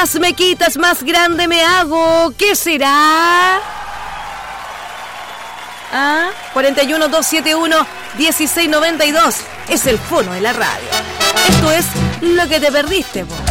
Más me quitas, más grande me hago. ¿Qué será? 41-271-1692 es el fono de la radio. Esto es lo que te perdiste, po.